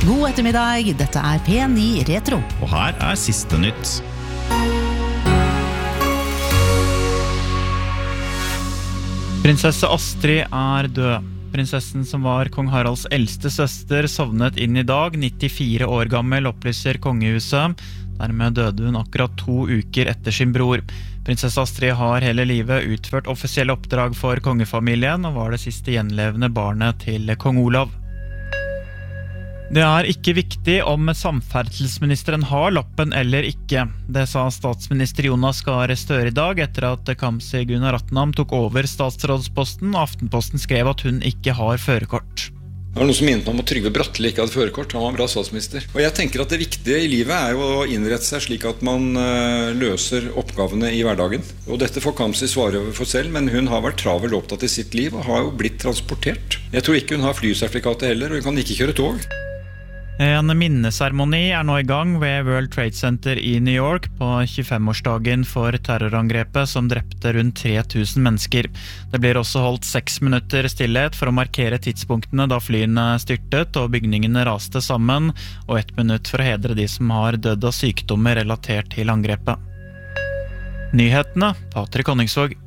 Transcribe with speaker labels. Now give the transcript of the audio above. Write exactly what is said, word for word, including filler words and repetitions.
Speaker 1: God ettermiddag, dette er P ni Retro.
Speaker 2: Og her er siste nytt. Prinsesse Astrid er død. Prinsessen som var kong Haralds eldste søster sovnet inn i dag, nittifire år gammel, opplyser kongehuset. Dermed døde hun akkurat to uker etter sin bror. Prinsesse Astrid har hele livet utført offisielle oppdrag for kongefamilien, og var det siste gjenlevende barnet til kong Olav. Det er ikke viktig om samferdselsministeren har lappen eller ikke. Det sa statsminister Jonas Gahr Støre i dag etter at Kamzy Gunaratnam tok over statsrådsposten, og Aftenposten skrev at hun ikke har førerkort.
Speaker 3: Det var noen som mente om at Trygve Bratteli ikke hadde førerkort. Han var en bra statsminister. Og jeg tenker at det viktige i livet er jo å innrette seg slik at man uh, løser oppgavene i hverdagen. Og dette får Kamzy svare over for selv, men hun har vært travel opptatt i sitt liv og har jo blitt transportert. Jeg tror ikke hun har flysertifikatet heller, og hun kan ikke kjøre tog.
Speaker 2: En minneseremoni er nå i gang ved World Trade Center i New York på tjuefem-årsdagen for terrorangrepet som drepte rundt tre tusen mennesker. Det blir også holdt seks minutter stillhet for å markere tidspunktene da flyene styrtet og bygningene raste sammen, og ett minutt for å hedre de som har dødd av sykdommer relatert til angrepet. Nyhetene, Patrik Honningsvåg.